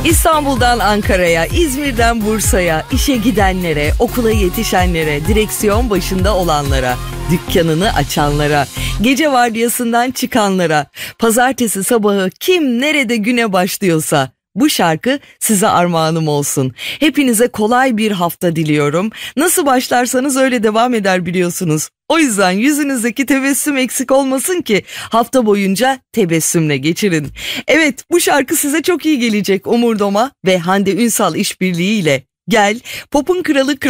İstanbul'dan Ankara'ya, İzmir'den Bursa'ya, işe gidenlere, okula yetişenlere, direksiyon başında olanlara, dükkanını açanlara, gece vardiyasından çıkanlara, pazartesi sabahı kim nerede güne başlıyorsa bu şarkı size armağanım olsun. Hepinize kolay bir hafta diliyorum. Nasıl başlarsanız öyle devam eder biliyorsunuz. O yüzden yüzünüzdeki tebessüm eksik olmasın ki hafta boyunca tebessümle geçirin. Evet, bu şarkı size çok iyi gelecek Umur Doma ve Hande Ünsal işbirliğiyle. Gel, Pop'un Kralı